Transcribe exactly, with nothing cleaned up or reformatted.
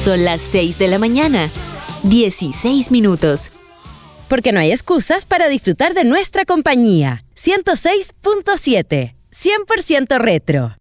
Son las seis de la mañana, dieciséis minutos. Porque no hay excusas para disfrutar de nuestra compañía. ciento seis punto siete, cien por ciento retro.